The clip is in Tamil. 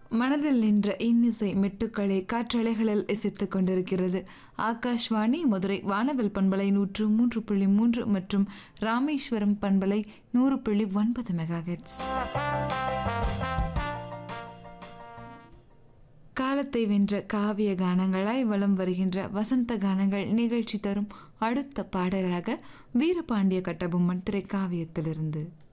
மனதில் நின்ற இன்னிசை மெட்டுக்களை காற்றலைகளில் இசைத்துக் கொண்டிருக்கிறது. ஆகாஷ்வாணி மதுரை வானவில் பண்பலை 103.3 மற்றும் ராமேஸ்வரம் பண்பலை 100.9 மெகாஹெர்ட்ஸ். காலத்தை வென்ற காவிய கானங்களாய் வலம் வருகின்ற வசந்த கானங்கள் நிகழ்ச்சி தரும் அடுத்த பாடலாக வீரபாண்டிய கட்டபொம்மன் திரைக்காவியத்திலிருந்து